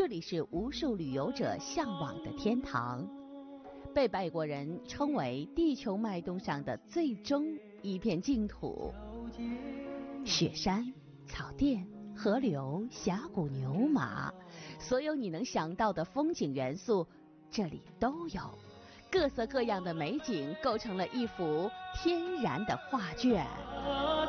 这里是无数旅游者向往的天堂，被外国人称为地球脉动上的最终一片净土。雪山、草甸、河流、峡谷、牛马，所有你能想到的风景元素，这里都有。各色各样的美景构成了一幅天然的画卷。